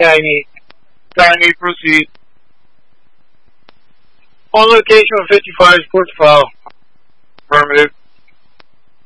Tiny. Tiny, proceed. On location of 55, report to file. Affirmative.